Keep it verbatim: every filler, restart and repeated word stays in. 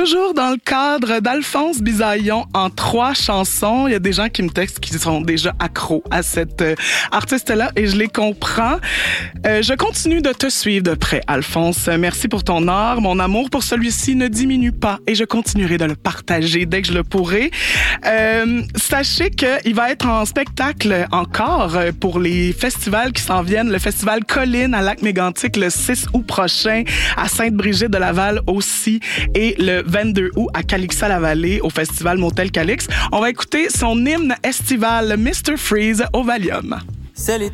toujours dans le cadre d'Alphonse Bisaillon en trois chansons. Il y a des gens qui me textent qui sont déjà accros à cette euh, artiste-là et je les comprends. Euh, je continue de te suivre de près, Alphonse. Merci pour ton art. Mon amour pour celui-ci ne diminue pas et je continuerai de le partager dès que je le pourrai. Euh, sachez qu'il va être en spectacle encore pour les festivals qui s'en viennent. Le festival Colline à Lac-Mégantic le six août prochain, à Sainte-Brigitte de Laval aussi, et le vingt-deux août à Calixa-la-Vallée au festival Motel Calix. On va écouter son hymne estival, mister Freeze, au Valium. C'est l'été.